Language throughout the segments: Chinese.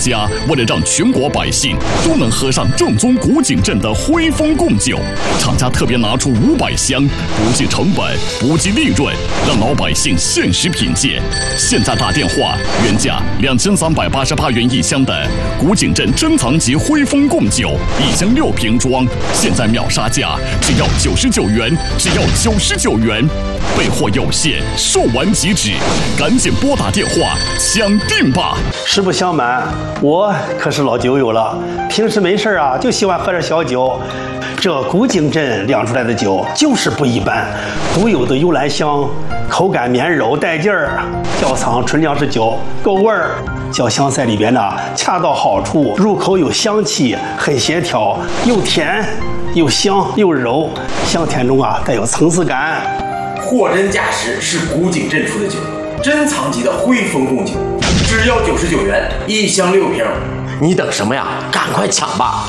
家为了让全国百姓都能喝上正宗古井镇的徽丰贡酒，厂家特别拿出500箱，不计成本，不计利润，让老百姓限时品鉴。现在打电话，原价2388元1箱的古井镇珍藏级徽丰贡酒，1箱6瓶装，现在秒杀价只要99元，只要99元。备货有限，售完即止，赶紧拨打电话抢订吧！ 实不相瞒，我可是老酒友了，平时没事啊就喜欢喝点小酒。这古井镇酿出来的酒就是不一般，独有的幽兰香，口感绵柔带劲儿，窖藏纯粮食酒，够味儿。小香在里边呢，恰到好处，入口有香气，很协调，又甜又香又柔，香甜中啊带有层次感。 货真价实，是古井镇出的酒，珍藏级的徽丰贡酒，只要99元，1箱6瓶。 你等什么呀？赶快抢吧！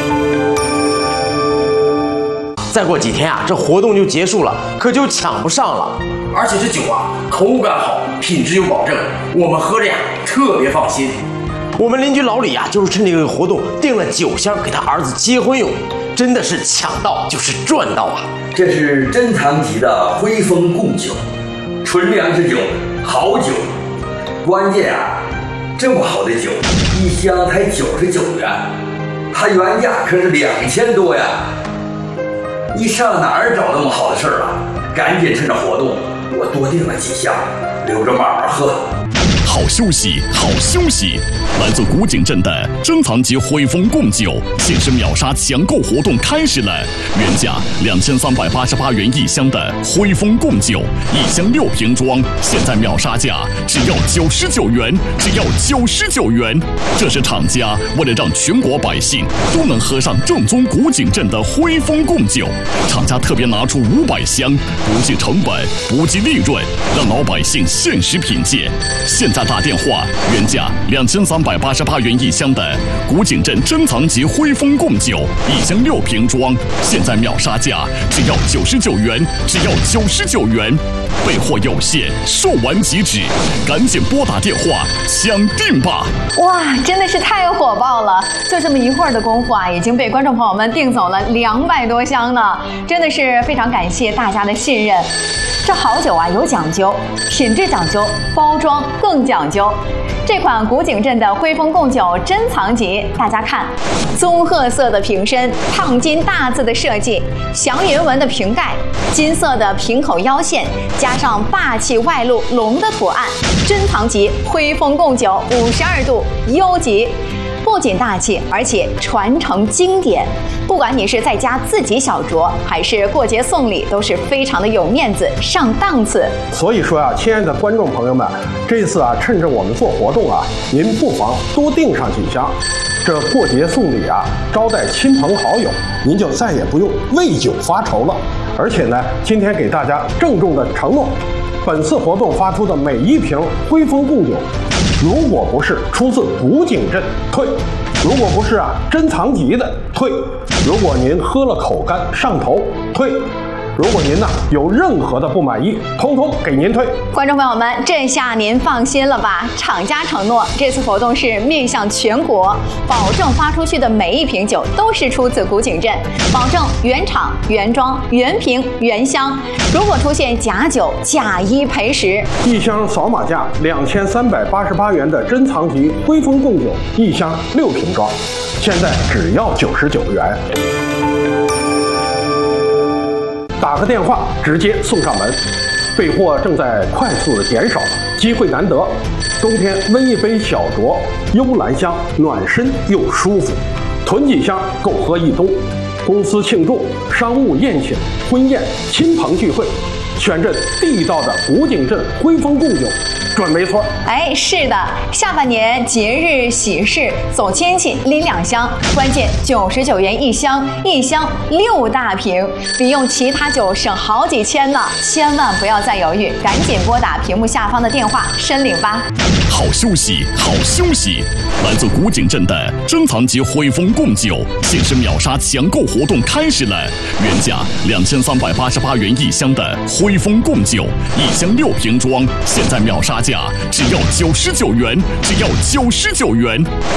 再过几天啊，这活动就结束了，可就抢不上了。 而且这酒啊，口感好，品质有保证，我们喝着呀特别放心。 我们邻居老李啊，就是趁这个活动订了9箱给他儿子结婚用，真的是抢到就是赚到啊！ 这是珍藏级的徽丰贡酒，纯粮食酒，好酒。关键啊，这么好的酒，1箱才99元，它原价可是2000多呀！你上哪儿找那么好的事儿啊？赶紧趁着活动，我多订了几箱，留着慢慢喝。 好休息，好休息！来自古井镇的珍藏级徽丰贡酒限时秒杀抢购活动开始了，原价2388元1箱的徽丰贡酒，1箱6瓶装，现在秒杀价只要99元，只要99元。这是厂家为了让全国百姓都能喝上正宗古井镇的徽丰贡酒，厂家特别拿出500箱，不计成本，不计利润，让老百姓限时品鉴。现在打电话，原价2388元1箱的古井镇珍藏级徽丰贡酒，1箱6瓶装，现在秒杀价只要99元，只要99元。备货有限，售完即止，赶紧拨打电话抢订吧！ 哇，真的是太火爆了！就这么一会儿的功夫啊，已经被观众朋友们订走了200多箱呢，真的是非常感谢大家的信任。这好酒啊有讲究，品质讲究，包装更讲究。这款古井镇的徽丰贡酒珍藏级，大家看，棕褐色的瓶身，烫金大字的设计，祥云纹的瓶盖，金色的瓶口腰线，加上霸气外露龙的图案，珍藏级徽丰贡酒52度优级。不仅大气，而且传承经典。不管你是在家自己小酌，还是过节送礼，都是非常的有面子、上档次。 所以说啊，亲爱的观众朋友们，这次啊，趁着我们做活动啊，您不妨多订上几箱。这过节送礼啊，招待亲朋好友，您就再也不用为酒发愁了。而且呢，今天给大家郑重的承诺，本次活动发出的每1瓶徽丰贡酒，如果不是出自古井镇，退；如果不是啊珍藏级的，退；如果您喝了口干上头，退；如果您呢有任何的不满意，通通给您退。 观众朋友们，这下您放心了吧？厂家承诺，这次活动是面向全国，保证发出去的每1瓶酒都是出自古井镇，保证原厂、原装、原瓶、原箱。如果出现假酒，假一赔10。 1箱扫码价2388元的珍藏级徽丰贡酒，1箱6瓶装，现在只要99元。打个电话直接送上门，备货正在快速的减少，机会难得。冬天温一杯小酌，幽兰香，暖身又舒服，囤几箱够喝一冬。公司庆祝、商务宴请、婚宴、亲朋聚会，选这地道的古井镇徽丰贡酒，准没错。 哎，是的，下半年节日喜事走亲戚拎2箱，关键99元1箱，1箱6大瓶，比用其他酒省好几千呢！千万不要再犹豫，赶紧拨打屏幕下方的电话申领吧。 好休息，好休息！来自古井镇的珍藏级徽丰贡酒限时秒杀抢购活动开始了，原价2388元1箱的徽丰贡酒，1箱6瓶装，现在秒杀价只要99元，只要99元。